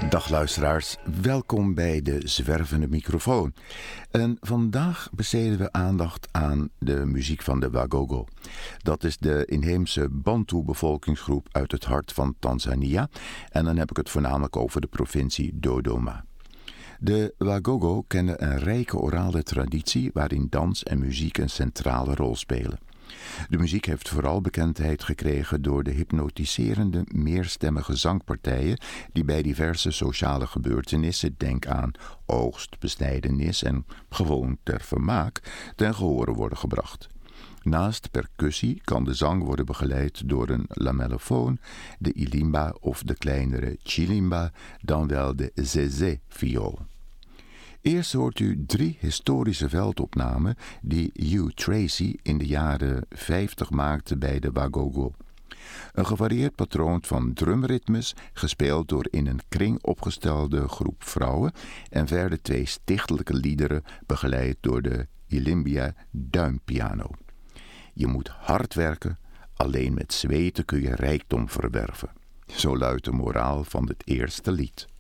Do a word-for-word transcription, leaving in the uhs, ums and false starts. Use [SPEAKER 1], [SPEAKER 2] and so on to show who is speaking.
[SPEAKER 1] Dag luisteraars, welkom bij de Zwervende Microfoon. En vandaag besteden we aandacht aan de muziek van de Wagogo. Dat is de inheemse Bantu-bevolkingsgroep uit het hart van Tanzania. En dan heb ik het voornamelijk over de provincie Dodoma. De Wagogo kennen een rijke orale traditie waarin dans en muziek een centrale rol spelen. De muziek heeft vooral bekendheid gekregen door de hypnotiserende, meerstemmige zangpartijen die bij diverse sociale gebeurtenissen, denk aan oogst, besnijdenis en gewoon ter vermaak, ten gehore worden gebracht. Naast percussie kan de zang worden begeleid door een lamellofoon, de ilimba of de kleinere chilimba, dan wel de zeze-viool. Eerst hoort u drie historische veldopnamen die Hugh Tracy in de jaren vijftig maakte bij de Wagogo. Een gevarieerd patroon van drumritmes, gespeeld door in een kring opgestelde groep vrouwen, en verder twee stichtelijke liederen, begeleid door de Ilimbia duimpiano. Je moet hard werken, alleen met zweten kun je rijkdom verwerven. Zo luidt de moraal van het eerste lied.